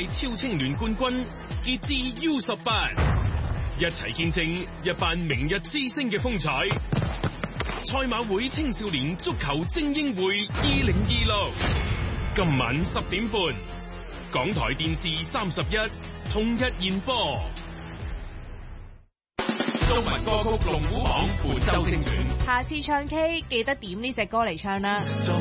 係超青聯冠軍，傑志 U18， 一齊見證一班明日之星嘅風采。賽馬會青少年足球精英會2026，今晚10點半，港台電視31同日延播。中文歌曲龍虎榜本周精選， 下次唱 K 記得點呢隻歌嚟唱啦。